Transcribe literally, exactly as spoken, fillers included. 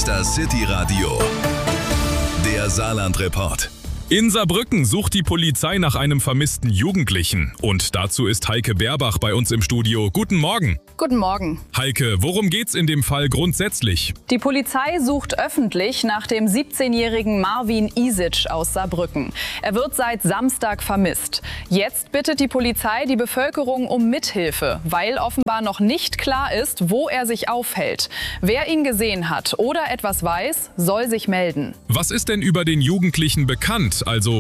ist das City Radio, der Saarland-Report. In Saarbrücken sucht die Polizei nach einem vermissten Jugendlichen. Und dazu ist Heike Berbach bei uns im Studio. Guten Morgen. Guten Morgen. Heike, worum geht's in dem Fall grundsätzlich? Die Polizei sucht öffentlich nach dem siebzehnjährigen Marvin Isic aus Saarbrücken. Er wird seit Samstag vermisst. Jetzt bittet die Polizei die Bevölkerung um Mithilfe, weil offenbar noch nicht klar ist, wo er sich aufhält. Wer ihn gesehen hat oder etwas weiß, soll sich melden. Was ist denn über den Jugendlichen bekannt? Also